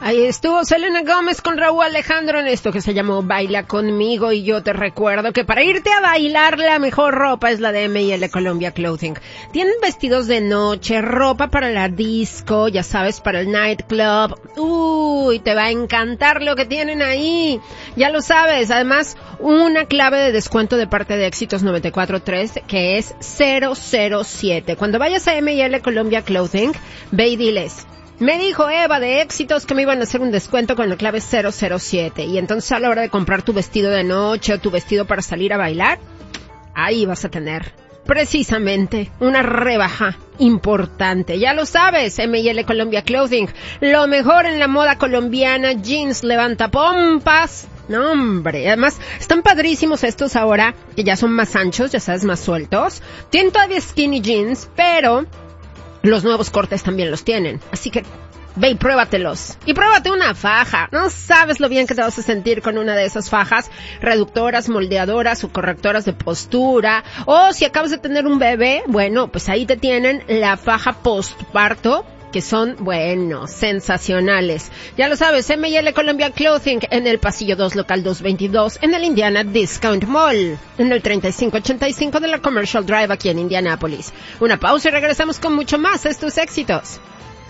Ahí estuvo Selena Gómez con Raúl Alejandro en esto que se llamó Baila Conmigo, y yo te recuerdo que para irte a bailar la mejor ropa es la de M&L Colombia Clothing. Tienen vestidos de noche, ropa para la disco, ya sabes, para el nightclub. Uy, te va a encantar lo que tienen ahí. Ya lo sabes, además una clave de descuento de parte de Éxitos 94.3 que es 007. Cuando vayas a M&L Colombia Clothing, ve y diles: me dijo Eva de Éxitos que me iban a hacer un descuento con la clave 007. Y entonces a la hora de comprar tu vestido de noche o tu vestido para salir a bailar, ahí vas a tener precisamente una rebaja importante. Ya lo sabes, M&L Colombia Clothing, lo mejor en la moda colombiana, jeans, levantapompas. No, hombre, además están padrísimos estos ahora, que ya son más anchos, ya sabes, más sueltos. Tienen todavía skinny jeans, pero los nuevos cortes también los tienen. Así que ve y pruébatelos. Y pruébate una faja. No sabes lo bien que te vas a sentir con una de esas fajas reductoras, moldeadoras o correctoras de postura. O si acabas de tener un bebé, bueno, pues ahí te tienen la faja postparto, que son, bueno, sensacionales. Ya lo sabes, M&L Colombia Clothing en el pasillo 2, local 222, en el Indiana Discount Mall, en el 3585 de la Commercial Drive aquí en Indianápolis. Una pausa y regresamos con mucho más. Estos éxitos.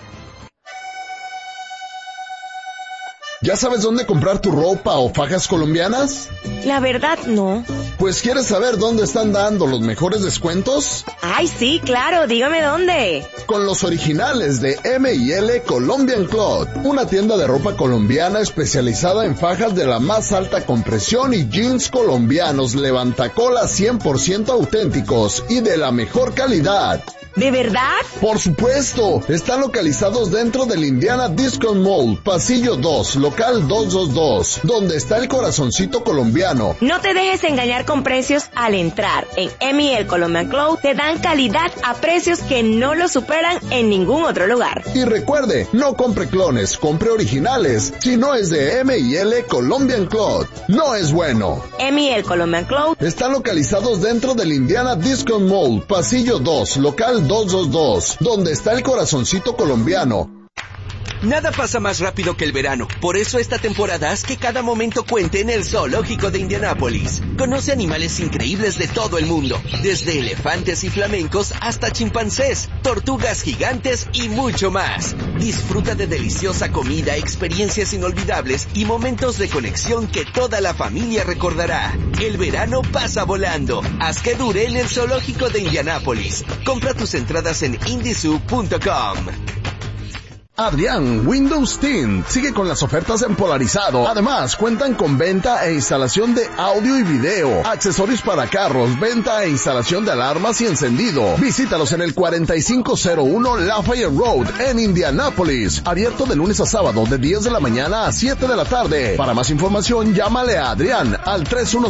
¿Ya sabes dónde comprar tu ropa o fajas colombianas? La verdad, no. Pues, ¿quieres saber dónde están dando los mejores descuentos? Ay, sí, claro, dígame dónde. Con los originales de M&L Colombian Cloth, una tienda de ropa colombiana especializada en fajas de la más alta compresión y jeans colombianos levantacolas 100% auténticos y de la mejor calidad. ¿De verdad? Por supuesto, están localizados dentro del Indiana Discount Mall, pasillo 2, local 222, donde está el corazoncito colombiano. No te dejes engañar con precios al entrar. En M&L Colombian Cloth te dan calidad a precios que no lo superan en ningún otro lugar. Y recuerde, no compre clones, compre originales. Si no es de M&L Colombian Cloth, no es bueno. M&L Colombian Cloth están localizados dentro del Indiana Discount Mall, pasillo 2, local 222, donde está el corazoncito colombiano. Nada pasa más rápido que el verano. Por eso esta temporada haz que cada momento cuente en el Zoológico de Indianápolis. Conoce animales increíbles de todo el mundo, desde elefantes y flamencos hasta chimpancés, tortugas gigantes y mucho más. Disfruta de deliciosa comida, experiencias inolvidables y momentos de conexión que toda la familia recordará. El verano pasa volando. Haz que dure en el Zoológico de Indianápolis. Compra tus entradas en indizoo.com. Adrián Windows Tint sigue con las ofertas en polarizado. Además, cuentan con venta e instalación de audio y video, accesorios para carros, venta e instalación de alarmas y encendido. Visítalos en el 4501 Lafayette Road en Indianápolis. Abierto de lunes a sábado de 10 de la mañana a 7 de la tarde. Para más información, llámale a Adrián al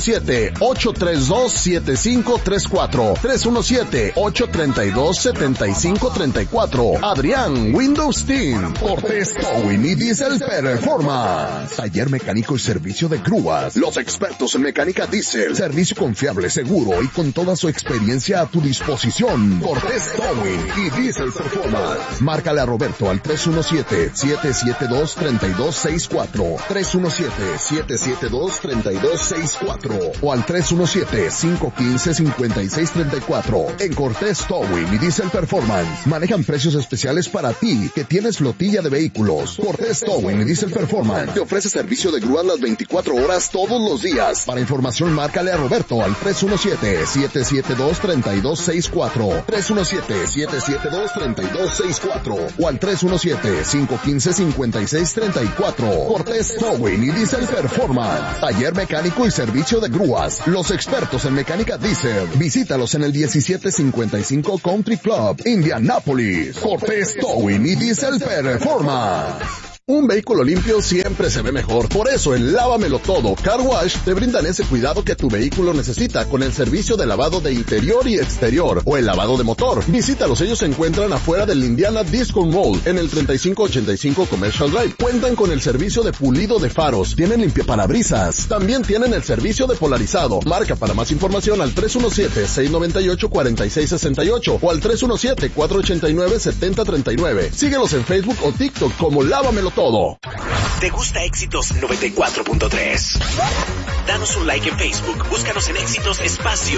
317-832-7534. 317-832-7534. Adrián Windows Tint. Cortés Towing y Diesel Performance. Taller mecánico y servicio de grúas. Los expertos en mecánica diésel. Servicio confiable, seguro y con toda su experiencia a tu disposición. Cortés Towing y Diesel Performance. Márcale a Roberto al 317-772-3264. 317-772-3264. O al 317-515-5634. En Cortés Towing y Diesel Performance manejan precios especiales para ti que tienes flotilla de vehículos. Cortés Towing y Diesel Performance te ofrece servicio de grúas las 24 horas todos los días. Para información, márcale a Roberto al 317-772-3264. 317-772-3264 o al 317-515-5634. Cortés Towing y Diesel Performance. Taller mecánico y servicio de grúas. Los expertos en mecánica diesel. Visítalos en el 1755 Country Club, Indianápolis. Cortés Towing y Diesel Performance. Un vehículo limpio siempre se ve mejor. Por eso en Lávamelo Todo Car Wash te brindan ese cuidado que tu vehículo necesita con el servicio de lavado de interior y exterior o el lavado de motor. Visítalos, ellos se encuentran afuera del Indiana Discount Mall en el 3585 Commercial Drive. Cuentan con el servicio de pulido de faros, tienen limpiaparabrisas, también tienen el servicio de polarizado. Marca para más información al 317-698-4668 o al 317-489-7039. Síguelos en Facebook o TikTok como Lávamelo Todo. ¿Te gusta Éxitos 94.3? Danos un like en Facebook, búscanos en Éxitos Espacio